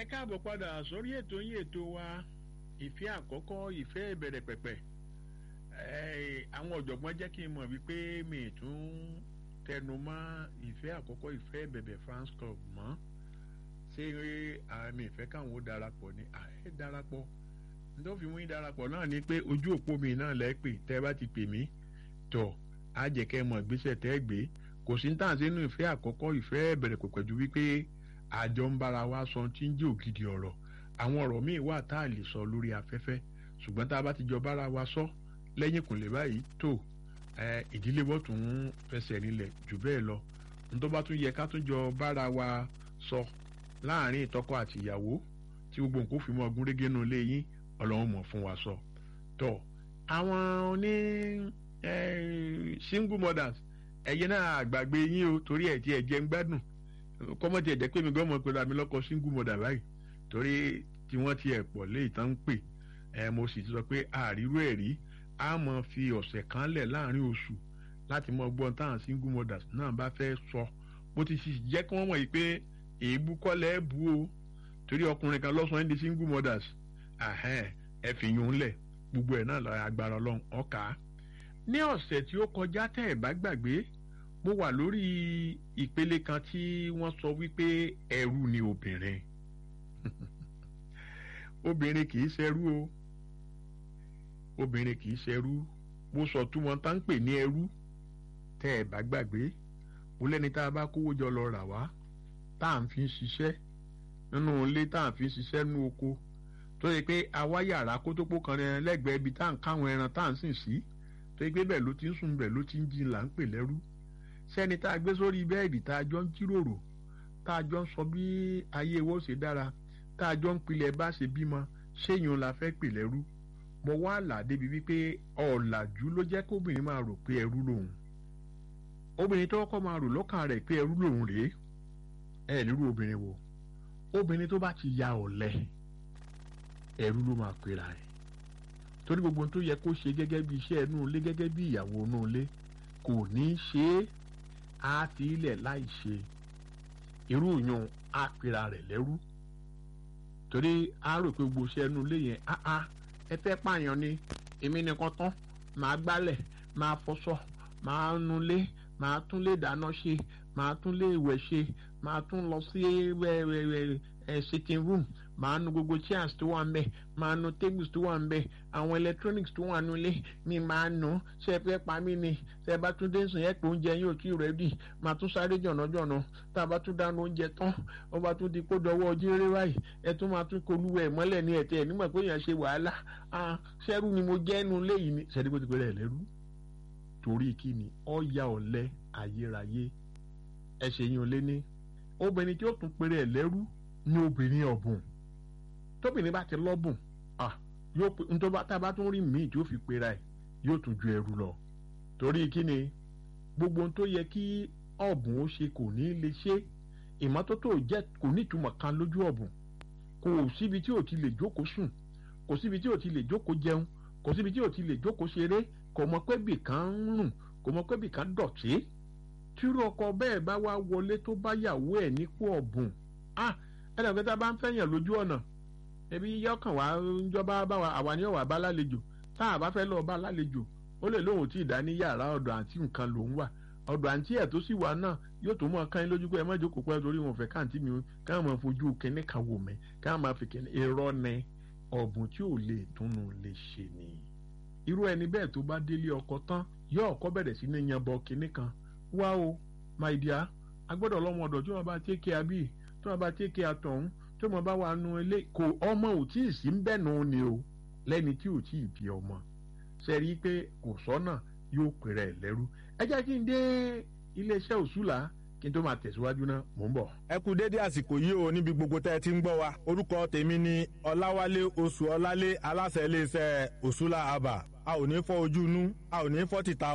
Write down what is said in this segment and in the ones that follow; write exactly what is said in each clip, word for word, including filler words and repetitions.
káàbọ̀ padà sórí ètò yín ètò wa ìfẹ́ àkọ́kọ́ ìfẹ́ ìbẹ̀rẹ̀ pẹ̀pẹ̀ àwọn ọ̀jọ̀gbọ́n jẹ́ kí n mọ̀ wípé mi tún tẹnu mọ́ ìfẹ́ àkọ́kọ́ ìfẹ́ ìbẹ̀bẹ̀ fans club mọ́ ṣé àmì ìfẹ́ káwọn ó darapọ̀ ni ààrẹ darapọ̀ nítorí fi wọ́n darapọ̀ náà ni pé ojú òpó mi náà lẹ́ pè tẹ́ bá ti pè mí tọ̀ á jẹ́ kẹ́ mọ̀ ìgbésẹ̀ tẹ́ gbé kò sí ní tàn sínú ìfẹ́ àkọ́kọ́ ìfẹ́ ìbẹ̀rẹ̀ pẹ̀pẹ̀ ju wípé àjọ ń bára wa sọ tí ń jẹ́ ògidì ọ̀rọ̀ àwọn ọ̀rọ̀ míì wà tá a lè sọ lórí afẹ́fẹ́ ṣùgbọ́n tá a bá ti jọ bára wa sọ lẹ́yìn kùnlé báyìí tó ìdílé bọ́ tún ń fẹsẹ̀ nílẹ̀ jù bẹ́ẹ̀ lọ nítorí bá tún yẹ ká tún jọ bára wa sọ láàrin ìtọ́kọ àti ìyàwó tí gbogbo nǹkan fi mọ́ ọgún régé nù lé yín ọlọ́run mọ̀ fún wa sọ. tó àwọn oní single mothers ẹ̀yẹ náà àgbàgbé yín o torí ẹ̀ tí ẹ̀ jẹ́ ń gbádùn kọ́mọ́tì ẹ̀jẹ̀ pé mi gbọ́mọ̀ pé mi lọ́kọ single mother báyìí torí tí wọ́n ti ẹ̀ pọ̀ lé ìtàn ń pè ẹ̀ mo sì ti sọ pé àrírú ẹ̀ rí a mọ̀ fi ọ̀sẹ̀ kan lẹ̀ láàrin oṣù láti mọ gbọ́n táwọn single mothers náà bá fẹ́ sọ bó ti sì jẹ́ kí wọ́n mọ̀ yìí pé èébú kọ́lẹ̀ ẹ̀ bú o torí ọkùnrin kan lọ́sàn-án di single mothers ẹ fi yún un lẹ̀ gbogbo ẹ̀ náà lára agbára ọlọ́run ọ̀ka ní ọ̀sẹ̀ tí ó kọjá tẹ́ ẹ̀ bá gbàgbé mo wà lórí ìpele kan tí wọ́n sọ wípé ẹrú ni obìnrin obìnrin kì í ṣẹrú o obìnrin kì í ṣẹrú mo sọ túmọ̀ tá ń pè ní ẹrú tẹ́ ẹ̀ bá gbàgbé mo lẹ́ni tá a bá kówó jọ lọ rà wá tá à ń fi ṣiṣẹ́ nínú ilé tá à ń fi ṣiṣẹ́ nínú oko tó yẹ pé àwa yàrá kótópó kan lẹ́gbẹ̀ẹ́ ibi tá à ń káwọn ẹran tá à ń sìn sí tó yẹ pé bẹ́ẹ̀ ló ti ń sùn bẹ́ẹ̀ ló ti ń jí là ń pè lẹ́rú sẹ́ni tá a gbé sórí bẹ́ẹ̀dì tá a jọ ń jíròrò tá a jọ ń sọ bí ayé wo ṣe dára tá a jọ ń pilẹ̀ bá ṣe bímọ ṣéyìn la fẹ́ pè lẹ́rú mo wá là débi wípé ọ̀làjú ló jẹ́ kóbìnrin máa rò pé ẹrú lòun obìnrin tó kọ́ máa rò lọ́kàn rẹ̀ pé ẹrú lòun rèé ẹ̀ nírú obìnrin wo obìnrin tó bá ti ya ọ̀lẹ ẹrú ló máa pera ẹ̀ torí gbogbo tó yẹ kó ṣe gẹ́gẹ́ bí iṣẹ́ inú ilé gẹ́gẹ́ bí ìyàwó inú ilé kò ní í ṣe é á fi ilẹ̀ láì ṣe irú yun á pera rẹ̀ lẹ́rú torí á rò pé gbogbo iṣẹ́ inú ilé yẹn áá ẹ fẹ́ pààyàn ni èmi nìkan tán màá gbálẹ̀ màá fọṣọ màá nulẹ̀ màá tún lè dáná ṣe màá tún lè wẹ̀ ṣe màá tún lọ sí sitting room màá nu gbogbo chairs tó wà ń bẹ̀ màá nu tables tó wà ń bẹ̀ àwọn electronics tó wà nílé mi máa nù ṣe fẹ́ pa mí ni ṣe bá tún dé sùn yẹ pé oúnjẹ yóò tí rẹ́dì màá tún sáré jọ̀nàjọ̀nà tá a bá tún dáná oúnjẹ tán ó bá tún di kó dọwọ́ jíire báyìí ẹ tún máa tún kolúwẹ̀ mọ́lẹ̀ ní ẹ̀tẹ̀ ẹ̀ nígbà pé èèyàn ṣe wàhálà ṣẹ́rú ni mo jẹ́ nu léyìí ni ṣẹ́ni kó ti pẹ́rẹ́ lẹ́rú torí kí ni ọ̀ya ọ̀lẹ ayérayé ẹ ṣe yín olé ní obìnrin tí ó tún pẹ́rẹ́ lẹ́rú ní obìnrin ọ̀bùn tóbìnrin bá ti lọ́bùn yóò nítorí tá a bá tún rí míì tí ó fi pera ẹ̀ yóò tún ju ẹrú lọ torí kí ni gbogbo ohun tó yẹ kí ọ̀bùn ó ṣe kò ní lè ṣe ìmọ́tótó jẹ́ kò ní ìtumọ̀ kan lójú ọ̀bùn kò síbi tí ò ti lè jókòó sùn kò síbi tí ò ti lè jókòó jẹun kò síbi tí ò ti lè jókòó ṣeré kò mọ̀ pé bì kan ń rùn kò mọ̀ pé bì kan dọ̀tí tírú ọkọ bẹ́ẹ̀ bá wá wọlé tó bá yàwó ẹ̀ nípò ọ̀bùn ah ẹnì kan tá a bá ń fẹ́yàn lójú ọ̀nà ẹbí yọkàn wá ń jọba àwa ni ọ̀wà bá lálejò tá a bá fẹ́ lọ́ọ́ bá lálejò ó lè lóhùn tí ì dá ní yàrá ọ̀dọ̀ àǹtí nǹkan lòún wà ọ̀dọ̀ àǹtí ẹ̀ tó sì wà náà yóò tó mọ̀ káyín lójú pé ẹ má jókòó pẹ́ torí wọn fẹ́ káàntí mi káwọn máa fojú kínní kan wò mí káwọn máa fi kínní irọ́ ni ọ̀bùn tí ò lè túnú lè ṣe ni irú ẹni bẹ́ẹ̀ tó bá délé ọkọ tán yóò kọ́ bẹ̀rẹ̀ sí ní yanbọ kínní kan wá o my dear agbọ́dọ̀ lọ́mọ ọ̀dọ̀ tí wọ́n bá tẹ́kẹ̀ abí tí wọ́n bá tẹ́kẹ̀ àtọ̀hún tí wọ́n bá wà nù ilé kò ọmọ ò tí ì sí ń bẹ̀ nù ni o lẹ́ni tí ò tí ì bí ọmọ ṣe rí i pé kò sọ́nà yóò pèrè ẹ̀ lẹ́rú ẹ jẹ́ kí n dé iléeṣẹ́ òṣùlà kí n tó máa tẹ̀síwájú náà mò ń bọ̀. ẹ kú dédé àsìkò yìí o níbi gbogbo tẹ́ ẹ ti ń gbọ́ wa orúkọ tèmi ni ọláwálé oṣù ọlálé aláṣẹ iléeṣẹ́ òṣùlà àbà a ò ní fọ́ ojú inú a ò ní fọ́ tìta o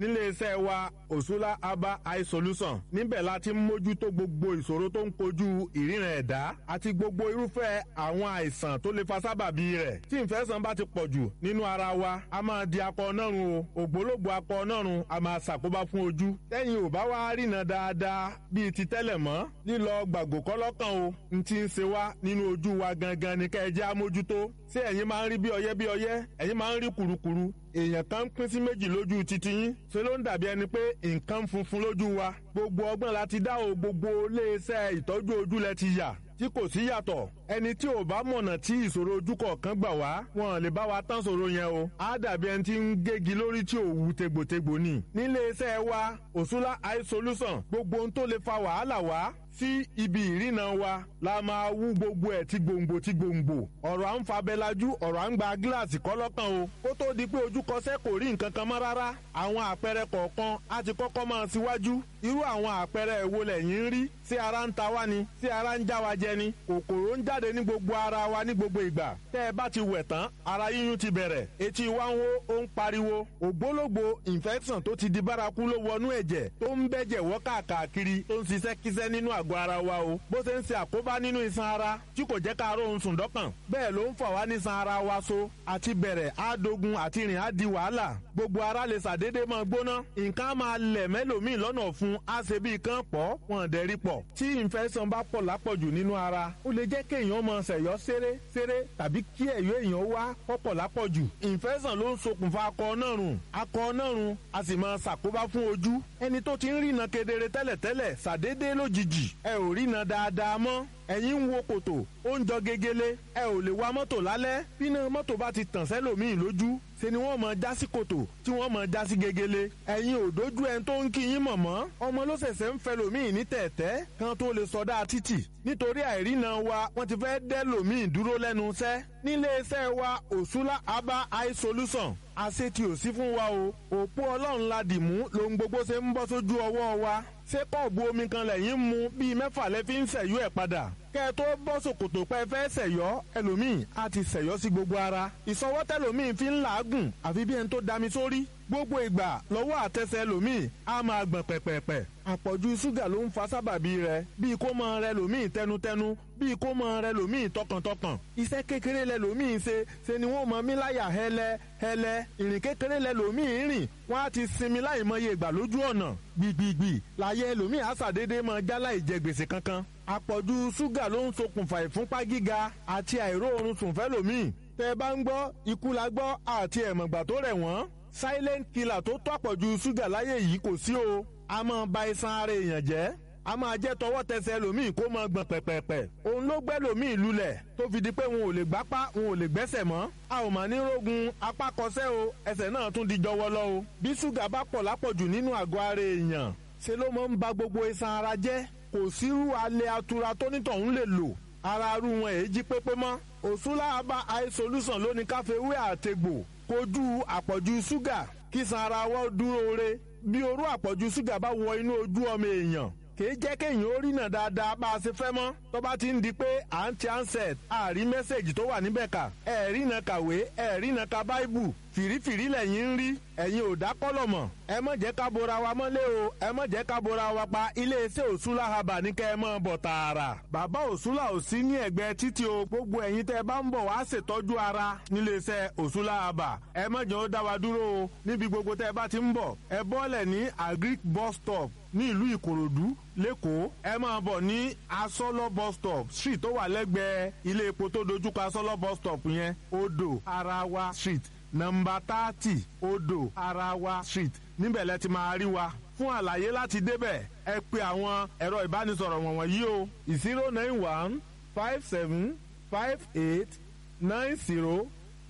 nílé iṣẹ́ wa Òṣùlá Herbal Eye Solution. Níbẹ̀ la ti ń mójútó gbogbo ìṣòro tó ń kojú ìríran ẹ̀dá àti gbogbo irúfẹ́ àwọn àìsàn tó lè fa sábàbí rẹ̀. Tí ìfẹ́sàn bá ti pọ̀ jù nínú ara wa, a máa di akọ nọ́run o. Ògbólógbò akọ nọ́run a máa ṣàkóbá fún ojú. Tẹ́yìn ò bá wá rína dáadáa bíi ti tẹ́lẹ̀ mọ́, lílọ gbàgbó kọ́lọ́kàn o. N ti ń ṣe wá nínú ojú wa gangan ni kẹ́ ẹ jẹ́ àmójútó. Ṣé ẹ̀yin máa ń rí bí ọyẹ́ bí ọyẹ́? Ẹ̀yin máa ń rí kùrukùru? Èèyàn kan pín sí méjì lójú títí yín. Ṣé ló ń dàbí ẹni pé nǹkan funfun lójú wa? Gbogbo ọgbọ́n la ti dá o, gbogbo iléeṣẹ́ ìtọ́jú ojú lẹ ti yà tí kò sí yàtọ̀. Ẹni tí ò bá mọ̀nà tí ìṣòro ojú kọ̀ọ̀kan gbà wá, wọn lè bá wa tán ṣòro yẹn o. Á dàbí ẹni tí ń gégi lórí tí ò wú tegbòtegbò ni. Nílé iṣẹ́ wa Òṣùlá Eye Solution, gbogbo ohun tó lè fa wàhálà wá sí ibi ìrìnà wa la máa wú gbogbo ẹ̀ tí gbòǹgbò tí gbòǹgbò. Ọ̀rọ̀ à ń fa abẹ́lájú, ọ̀rọ̀ à ń gba gíláàsì kọ́lọ́kàn o. Kó tó di pé ojú kọsẹ́ kò rí nǹkan kan mọ́ rárá. Àwọn àpẹẹrẹ kọ̀ọ̀kan á ti kọ́kọ́ máa síwájú. Irú àwọn àpẹẹrẹ èwo lẹ̀yin ń rí? Ṣé ara ń ta wá ni? Ṣé ara ń já wa jẹ ni? Kòkòrò ń jáde ní gbogbo ara wa ní gbogbo ìgbà. Tẹ́ ẹ bá ti wẹ̀ tán, ara yíyún ti bẹ̀rẹ̀. Etí wa ń hó, ó ń pariwo. Ògbólógbò infection tó ti di bárakú ló wọnú ẹ̀jẹ̀ tó ń bẹ́jẹ̀ wọ́ káàkiri tó ń ṣiṣẹ́ kíṣẹ́ nínú àgọ́ ara wa o. Bó ṣe ń ṣe àkóbá nínú iṣan ara tí kò jẹ́ ká róhun sùn dọ́kàn. Bẹ́ẹ̀ ló ń fà wá ní iṣan ara wa so. Àti bẹ̀rẹ̀ á dogun àti rìn á di wàhálà. Gbogbo ara lè ṣàdédé máa gbóná. Nǹkan á máa lẹ̀ mẹ́lòmíì lọ́nà fún á ṣe bí kan pọ̀ wọ́n dẹ̀rí pọ̀. Tí infection bá pọ̀ lápọ̀jù nínú ara, ó lè jẹ́ kéèyàn máa ṣẹ̀yọ́ ṣeré ṣeré tàbí kí ẹ̀yọ́ èèyàn wá pọ̀pọ̀ lápọ̀jù. Infection ló ń ṣokùnfà akọ nọ́rùn. Akọ nọ́rùn a sì máa ṣàkóbá fún ojú. Ẹni tó ti ń rína kedere tẹ́lẹ̀tẹ́lẹ̀ ṣàdédé lójijì ẹ ò rína dáadáa mọ́. Ẹ̀yin ń wo kòtò ó ń jọ gegele ẹ ò lè wa mọ́tò lálẹ́. Bíná mọ́tò bá ti tàn sẹ́lòmíì lójú ṣe ni wọ́n máa já sí kòtò tí wọ́n máa já sí gegele. Ẹ̀yin ò dójú ẹni tó ń kí yín mọ̀mọ́. Ọmọ ló ṣẹ̀ṣẹ̀ ń fẹ́ lòmíì ní tẹ̀tẹ́ kan tó lè sọdá títì. Nítorí àìrína wa wọ́n ti fẹ́ dẹ́ lòmíì dúró lẹ́nu iṣẹ́. Nílé iṣẹ́ wa Òṣùlá Herbal Eye Solution àṣetì ò sí fún wa o. Òpó Ọlọ́run la dì mú lohun gbogbo ṣe ń bọ́ sójú ọwọ́ wa. Ṣé kọ́ọ̀bù omi kan lẹ́yìn mu bíi mẹ́fà lẹ́ fi ń ṣẹ̀yọ́ ẹ̀ padà? Kẹ́ ẹ tó bọ́ ṣòkòtò pẹ́ fẹ́ ṣẹ̀yọ́ ẹlòmíì á ti ṣẹ̀yọ́ sí gbogbo ara. Ìṣọwọ́ tẹ́lòmíì fi ń làágùn àfi bí ẹni tó dami sórí. Gbogbo ìgbà lọ́wọ́ àtẹsẹ̀ ẹlòmíì á máa gbọ̀n pẹ̀pẹ̀pẹ̀. Àpọ̀jù ṣúgà ló ń fa sábàbí rẹ̀ bíi kó máa rẹ lòmíì tẹnutẹnu bíi kó máa rẹ lòmíì tọkàntọkàn. Iṣẹ́ kékeré lẹ lòmíì ṣe ṣe ni wọ́n máa mí láyà hẹ́lẹ́ hẹ́lẹ́. Ìrìn kékeré lẹ lòmíì rìn wọ́n á ti sinmi láìmọye ìgbà lójú ọ̀nà. Gbìgbìgbì láyé lòmíì á ṣàdédé máa já láì jẹ gbèsè kankan. Àpọ̀jù ṣúgà ló ń ṣokùnfà ìfúnpá gíga àti àìróorun sùn fẹ́ lòmíì. Tẹ́ bá ń gbọ́ ikú la gbọ́ àti ẹ̀mọ̀gbà tó rẹ̀ wọ́n. Silent killer tó tó àpọ̀jù ṣúgà láyé yìí kò sí o. A máa ba iṣan ara èèyàn jẹ́. A máa jẹ́ tọwọ́ tẹsẹ̀ lòmíì kó máa gbọ̀n pẹ̀pẹ̀pẹ̀. Òun ló gbẹ́ lòmíì lulẹ̀ tó fi di pé wọn ò lè gbápá wọn ò lè gbẹ́sẹ̀ mọ́. A ò mà ní rógun apá kọsẹ́ o ẹsẹ̀ náà tún di jọwọ́lọ́ o. Bí ṣúgà bá pọ̀ lápọ̀jù nínú àgọ́ ara èèyàn ṣe ló máa ń ba gbogbo iṣan ara jẹ́. Kò sírú alẹ́ atura tó nítọ̀hún lè lò. Ara arú wọn èyí jí pépé mọ́. Òṣùlá Herbal Eye Solution ló ní káfíwé àtegbò kojú àpọ̀jù ṣúgà kí san ara wa dúró re. Bí orú àpọ̀jù ṣúgà bá wọ inú ojú ọmọ èèyàn kìí jẹ́ kéèyàn ó rìnà dáadáa bá a ṣe fẹ́ mọ́. Tó bá ti ń di pé à ń ti ansẹ̀t àrí mẹ́sẹ̀gì tó wà níbẹ̀ kà ẹ̀ rìnà kàwé ẹ̀ rìnà ka báíbù fìrífìrí lẹ́yìn ń rí ẹ̀yin ò dá kọ́lọ̀ mọ̀. Ẹ má jẹ́ ká bora wa mọ́lé o ẹ má jẹ́ ká bora wa pa iléeṣẹ́ Òṣùlá Herbal ní kẹ́ ẹ mọ́ bọ̀ tààrà. Bàbá Òṣùlá ò sí ní ẹ̀gbẹ́ títì o. Gbogbo ẹ̀yin tẹ́ ẹ bá ń bọ̀ wá ṣètọ́jú ara níléeṣẹ́ Òṣùlá Herbal. Ẹ má jẹ́ ó dá wa dúró o níbi gbogbo tẹ́ ẹ bá ti ń bọ̀. Ẹ bọ́lẹ̀ ní Agric bus stop ní ìlú Ìkòròdú lẹ́kọ̀ọ́. Ẹ máa bọ̀ ní Asọ́lọ́ bus stop street tó wà lẹ́gbẹ̀ẹ́ ilé epo tó dojúkọ Asọ́lọ́ bus stop yẹn Odò Arawa street nọ́mbà thirty Odò Arawa street níbẹ̀ lẹ ti máa rí wa. Fún àlàyé láti débẹ̀ ẹ pe àwọn ẹ̀rọ ìbánisọ̀rọ̀ wọ̀nyí o zero nine one five seven five eight nine zero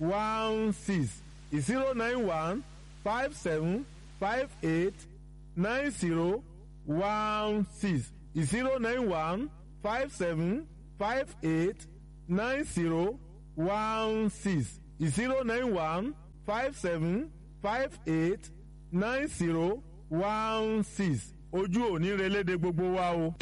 one six zero nine one five seven five eight nine zero one six zero nine one five seven five eight nine zero one six zero nine one five seven five eight nine zero one six. Ojú òní relédè gbogbo wa o.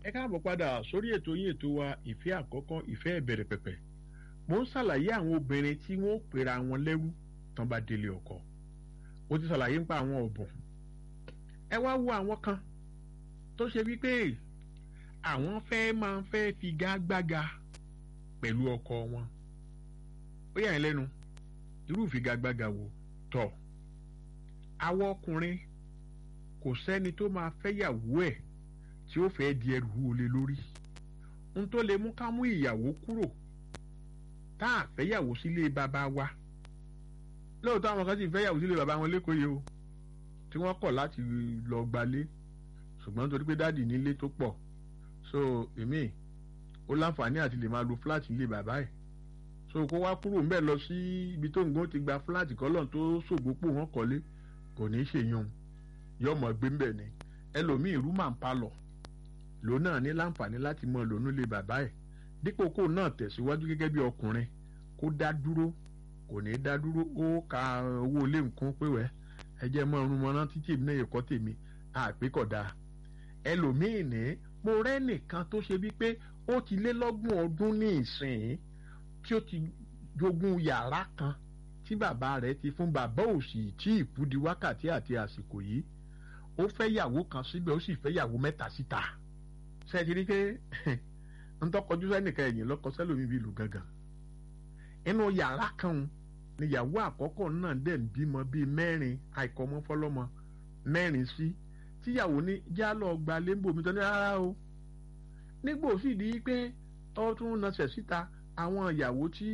ẹ káàbọ̀ padà sórí ètò yín ètò wa ìfẹ́ àkọ́kọ́ ìfẹ́ ìbẹ̀rẹ̀ pẹ̀pẹ̀. mo ń ṣàlàyé àwọn obìnrin tí wọ́n pera wọn lẹ́rú tán bá délé ọkọ. mo ti ṣàlàyé nípa àwọn ọ̀bùn. ẹ wá wo àwọn kan tó ṣe wípé àwọn fẹ́ máa ń fẹ́ figagbága pẹ̀lú ọkọ wọn. ó yà ń lẹ́nu irú ìfigagbága wo tọ̀. àwọn ọkùnrin kò sẹ́ni tó máa fẹ́yàwó ẹ̀ tí ó fẹ́ di ẹrù wọlé lórí. n tó lè mú ká mú ìyàwó kúrò tá a fẹ́yàwó sílé bàbá wa. lóòótọ́ àwọn kan sì fẹ́yàwó sílé bàbá wọn lẹ́kọ̀ọ́ yìí o tí wọ́n kọ̀ láti lọ gbalé ṣùgbọ́n nítorí pé dáàdì nílé tó pọ̀ so èmi ó láǹfààní àti lè máa lo fúláàtì ilé bàbá ẹ̀ so kó wá kúrò ńbẹ̀ lọ sí ibi tó ń gbọ́n ti gba fúláàtì kọ́lọ́n tó ṣògbópò wọn kọ́lé kò ní í ṣèyàn yọmọ gbé ńbẹ̀ ni ẹlòmíì rú màá ń palọ̀ lòun náà ní láǹfààní láti mọ lòun lé bàbá ẹ̀ dípò kó náà tẹ̀síwájú gẹ́gẹ́ bí ọkùnrin kó dá dúró kò ní dá dúró ó ka owó ilé nǹkan pé wẹ́ ẹ jẹ́ mọ́ ọrùn mọ́ná títí èmi náà yẹ kọ́ tèmi àpékọ̀dá ẹlòmíì ní mo rẹ́ nìkan tó ṣe wípé ó ti lé lọ́gbọ̀n ọdún ní ìsìn tí ó ti jogún yàrá kan tí bàbá rẹ̀ ti fún bàbá òsì tí ìkú di wákàtí àti àsìkò yìí ó fẹ́ yàwó kan síbẹ̀ ó sì fẹ́ yàwó mẹ́ta síta ṣe ti rí pé ntọ́kọjú sẹ́nìkan ẹ̀yìn lọ́kọ sẹ́lómi bíi ìlú gangan inú yàrá kan níyàwó àkọ́kọ́ náà dẹ̀ ń bímọ bíi mẹ́rin àìkọ́mọ fọlọ́mọ mẹ́rin sí tíyàwó ní jálọ̀ gba lẹ́ńbò mi tán ní rárá o nígbò sì di pé ó tún nasẹ̀ síta àwọn ìyàwó tí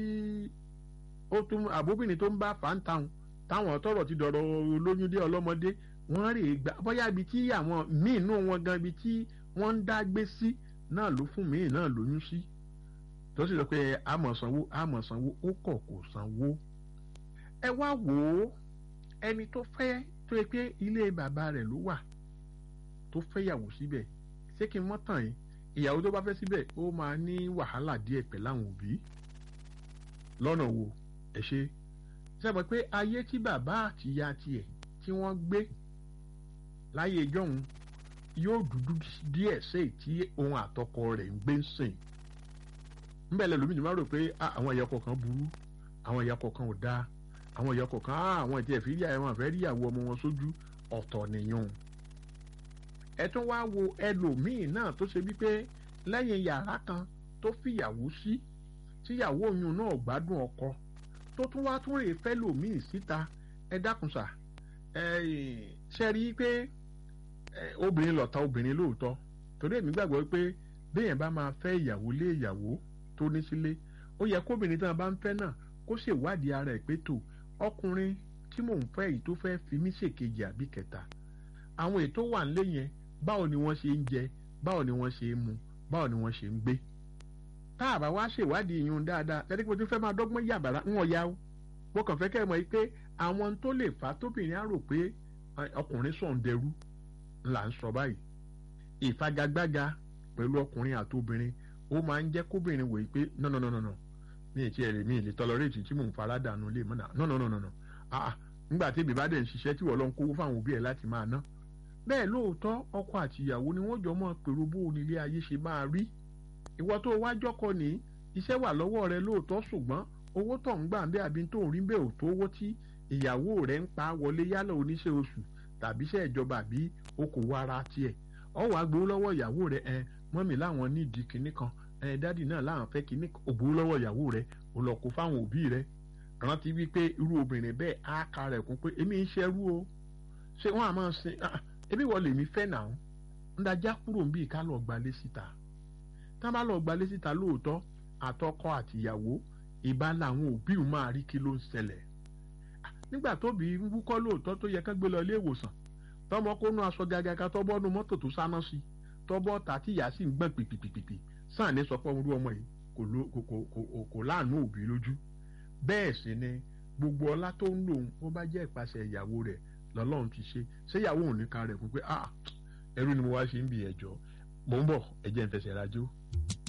ó tún àbóbìnrin tó ń bá fàǹtàun táwọn tọrọ ti dọ̀rọ̀ olóyún dé ọlọ́mọdé wọ́n rè é gbà bóyá ibi tí àwọn míì nù wọn gan ibi tí wọ́n ń dá gbé sí náà ló fún míì náà lóyún sí tó sì sọ pé àmọ̀ sanwó àmọ̀ sanwó ó kọ̀ kò sanwó. ẹ wá wò ó ẹni tó fẹ́ tó yẹ pé ilé bàbá rẹ̀ ló wà tó fẹ́yàwó síbẹ̀ ṣé kí n mọ́ tàn yín ìyàwó tó bá fẹ́ síbẹ̀ ó máa ní wàhálà díẹ̀ pẹ̀lú àwọn òbí lọ́nà wo ẹ ṣe ṣe mọ̀ pé ayé tí bàbá àti ìyá tiẹ̀ tí wọ́n gbé láyé ìjọ́hun yóò dúdú díẹ̀ sẹ́yìn tí òun àtọkọ rẹ̀ ń gbé ń sìn ńbẹ̀ lẹ́ lómìnira rò pé àwọn ìyá kọ̀ọ̀kan burú àwọn ìyá kọ̀ọ̀kan ò dáa àwọn ìyá kọ̀ọ̀kan àwọn ìdí ẹ̀fí rí àwọn àfẹ́ rí ìyàwó ọmọ wọn sójú ọ̀tọ̀ nìyẹn ẹ tún wá wo ẹlòmíì náà tó ṣe wípé lẹ́yìn yàrá kan tó fìyàwó sí tíyàwó oyún náà gbádùn ọkọ tó tún wá tún rè fẹ́ lòmíì síta ẹ dákun sà ẹ ṣe rí i pé obìnrin lọ̀tá obìnrin lóòótọ́ torí èmi gbàgbọ́ pé béèyàn bá máa fẹ́ ìyàwó lé ìyàwó tó ní sílé ó yẹ kóbìnrin tí wọn bá ń fẹ́ náà kó ṣèwádìí ara ẹ̀ pé tó ọkùnrin tí mò ń fẹ́ yìí tó fẹ́ fi mí ṣèkejì àbí kẹta àwọn ètò wà ń lé yẹn báwo ni wọ́n ṣe ń jẹ báwo ni wọ́n ṣe ń mu báwo ni wọ́n ṣe ń gbé tá a bá wá ṣèwádìí yun dáadáa ẹni pé tó fẹ́ máa dọ́gbọ́n yàbàrá ń wọ̀n ya ó wọ́n kàn fẹ́ kẹ́ ẹ̀ mọ̀ pé àwọn tó lè fà á tóbìnrin á rò pé ọkùnrin sọ̀n dẹrú là ń sọ báyìí ìfagagbága pẹ̀lú ọkùnrin àtobìnrin ó máa ń jẹ́ kóbìnrin wòye pé nọ́nọ́nọ́nọ́ mi ì tiẹ̀ rè mí ìlè tọ́lọ́rẹ́tì tí mò ń fara dànù lè mọ́nà nọ́nọ́nọ́nọ́ àà nígbà tí bèbá dẹ̀ ń ṣiṣẹ́ tí wọ́n lọ ń kówó fáwọn òbí ẹ̀ láti máa ná bẹ́ẹ̀ lóòótọ́ ọkọ àti ìyàwó ni wọ́n jọ mọ́ pèrò bó o nílé ayé ṣe máa rí ìwọ tó wá jọ́kọ ní iṣẹ́ wà lọ́wọ́ rẹ lóòótọ́ ṣùgbọ́n owó tó ń gbà ń bẹ́ àbí tó ń rí bẹ́ẹ̀ ò tó owó tí ìyàwó rẹ̀ ń pa wọlé yálà oníṣẹ́ oṣù tàbí iṣẹ́ ìjọba àbí okòwò ara tiẹ̀ ọ wàá gbowó lọ́wọ́ ìyàwó rẹ̀ ẹ mọ́mì láwọn nídìí kinní kan ẹ dádì náà láwọn fẹ́ kinní kan ògbówó lọ́wọ́ ìyàwó rẹ̀ ò lọ kó fáwọn òbí rẹ̀ rántí wípé irú obìnrin bẹ́ẹ̀ á ka rẹ̀ kún pé èmi ń ṣerú o ṣé wọ́n á máa ṣe ebi wọ́n lèmi fẹ́ nà ń dájá kúrò ń bí ká lọ gbalé síta tá a bá lọ gbalé síta lóòótọ́ àtọkọ àtìyàwó ìbá làwọn òbí ò máa rí kí ló ń ṣẹlẹ̀ nígbà tóbi ń wúkọ́ lóòótọ́ tó yẹ ká gbé lọ ilé ìwòsàn tọmọ kó nú aṣọ gàgàgà tọ́bọ́ nu mọ́tò tó sáná sí tọ́bọ́ ta tí ìyá sì ń gbọ̀n pìpìpìpì sáà ní sọ pé ọmọdé ọmọ yìí kò láàánú òbí lójú bẹ́ẹ̀ sì ni gbogbo ọlá tó ń lòun ó bá jẹ́ ìpasẹ̀ ìyàwó rẹ̀ lọ́lọ́run ti ṣe ṣé ìyàwó òun ní ká rẹ̀ fún pé ah ẹrú ni mo wá ṣe ń bi ẹ̀jọ́ mò ń bọ̀ ẹ̀jẹ̀ ń fẹsẹ̀ rájò.